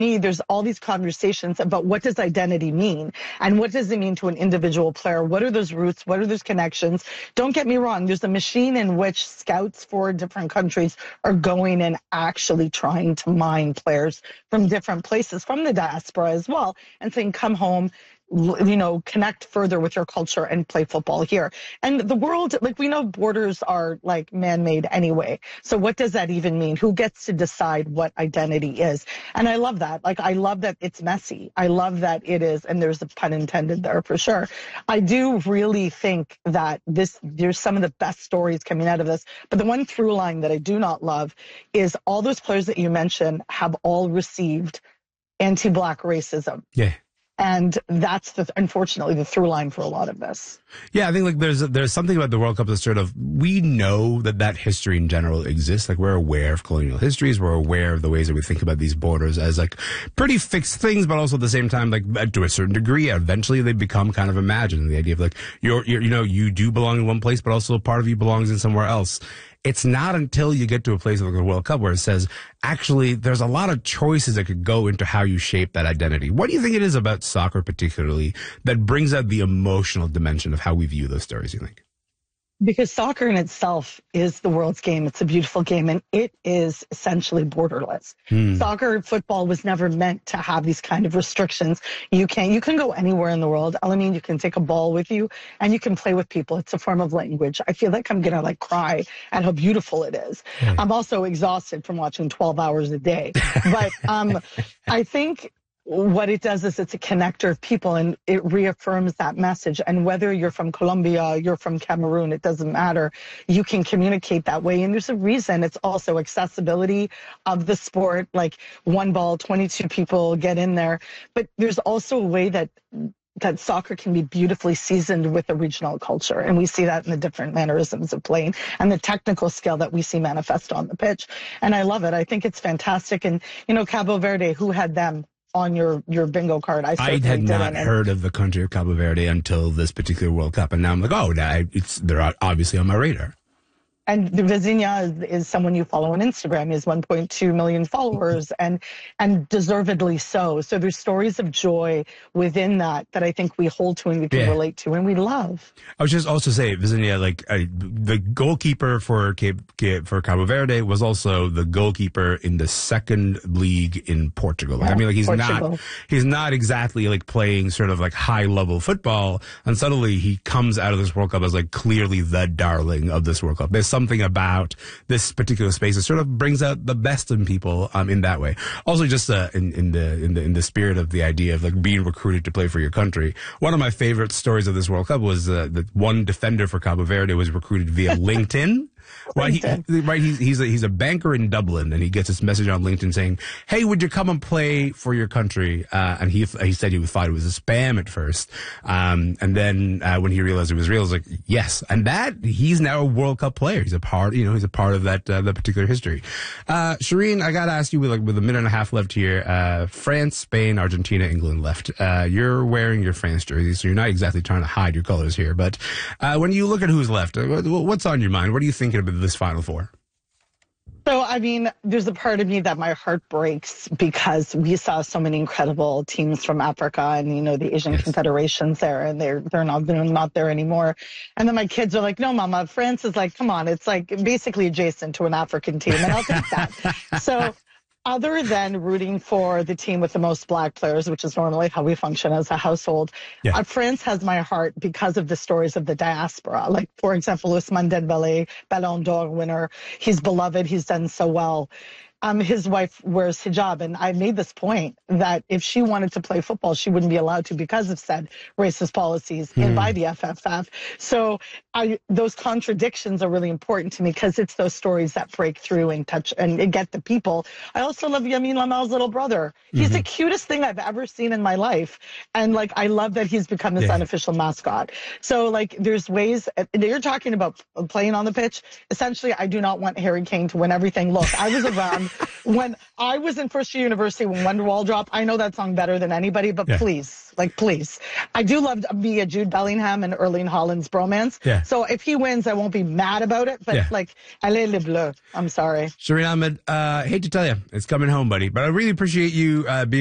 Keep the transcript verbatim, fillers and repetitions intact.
me, there's all these conversations about what does identity mean and what does it mean to an individual player? What are those roots? What are those connections? Don't get me wrong. There's a machine in which scouts for different countries are going and actually trying to mine players from different places, from the diaspora as well, and saying, come home, you know, connect further with your culture and play football here. And the world, like, we know borders are like man-made anyway. So what does that even mean? Who gets to decide what identity is? And I love that. Like, I love that it's messy. I love that it is, and there's a pun intended there for sure. I do really think that this, there's some of the best stories coming out of this. But the one through line that I do not love is all those players that you mentioned have all received anti-Black racism. Yeah. And that's the, unfortunately, the through line for a lot of this. Yeah, I think like there's there's something about the World Cup that's sort of, we know that that history in general exists. Like, we're aware of colonial histories. We're aware of the ways that we think about these borders as like pretty fixed things, but also at the same time, like to a certain degree, eventually they become kind of imagined. The idea of like, you're, you're you know, you do belong in one place, but also part of you belongs in somewhere else. It's not until you get to a place like the World Cup where it says, actually, there's a lot of choices that could go into how you shape that identity. What do you think it is about soccer particularly that brings out the emotional dimension of how we view those stories, you think? Because soccer in itself is the world's game. It's a beautiful game, and it is essentially borderless. Hmm. Soccer, football was never meant to have these kind of restrictions. You can you can go anywhere in the world. I mean, you can take a ball with you, and you can play with people. It's a form of language. I feel like I'm gonna like cry at how beautiful it is. Hmm. I'm also exhausted from watching twelve hours a day, but um, I think what it does is it's a connector of people, and it reaffirms that message. And whether you're from Colombia, you're from Cameroon, it doesn't matter. You can communicate that way. And there's a reason. It's also accessibility of the sport, like one ball, twenty-two people get in there. But there's also a way that that soccer can be beautifully seasoned with a regional culture. And we see that in the different mannerisms of playing and the technical skill that we see manifest on the pitch. And I love it. I think it's fantastic. And, you know, Cabo Verde, who had them on your, your bingo card? I, I had not heard of the country of Cabo Verde until this particular World Cup, and now I'm like, oh, it's they're obviously on my radar. And Vizinha is, is someone you follow on Instagram. He has one point two million followers, and and deservedly so. So there's stories of joy within that that I think we hold to and we can yeah. relate to and we love. I was just also say, Vizinha, like uh, the goalkeeper for Cape, Cape, for Cabo Verde was also the goalkeeper in the second league in Portugal. Like, yeah, I mean, like he's Portugal. not he's not exactly like playing sort of like high level football, and suddenly he comes out of this World Cup as like clearly the darling of this World Cup. There's something about this particular space that sort of brings out the best in people um, in that way. Also, just uh, in, in the in the in the spirit of the idea of like being recruited to play for your country. One of my favorite stories of this World Cup was uh, that one defender for Cabo Verde was recruited via LinkedIn. Right, he, right. He's he's a, he's a banker in Dublin, and he gets this message on LinkedIn saying, "Hey, would you come and play for your country?" Uh, and he he said he thought it was a spam at first, um, and then uh, when he realized it was real, he was like, "Yes." And that he's now a World Cup player. He's a part, you know, he's a part of that uh, that particular history. Uh, Shireen, I gotta ask you, with like with a minute and a half left here, uh, France, Spain, Argentina, England left. Uh, you're wearing your France jersey, so you're not exactly trying to hide your colors here. But uh, when you look at who's left, what's on your mind? What are you thinking about this Final Four? So, I mean, there's a part of me that my heart breaks because we saw so many incredible teams from Africa and, you know, the Asian yes. confederations there, and they're they're not they're not there anymore. And then my kids are like, no, Mama, France is like, come on, it's like basically adjacent to an African team, and I'll take that. So, other than rooting for the team with the most Black players, which is normally how we function as a household, yeah. uh, France has my heart because of the stories of the diaspora. Like, for example, Ousmane Dembélé, Ballon d'Or winner. He's beloved. He's done so well. Um, his wife wears hijab, and I made this point that if she wanted to play football, she wouldn't be allowed to because of said racist policies mm. by the F F F. So I, those contradictions are really important to me because it's those stories that break through and touch and get the people. I also love Lamine Yamal's little brother. He's mm-hmm. the cutest thing I've ever seen in my life. And like, I love that he's become this yeah. unofficial mascot. So like, there's ways, you're talking about playing on the pitch. Essentially, I do not want Harry Kane to win everything. Look, I was around when I was in first year university when Wonderwall dropped, I know that song better than anybody, but yeah. please, like, please. I do love Mia Jude Bellingham and Erling Haaland's bromance. Yeah. So if he wins, I won't be mad about it, but yeah. like, allez le bleu. I'm sorry. Shireen Ahmed, uh, hate to tell you, it's coming home, buddy, but I really appreciate you uh, being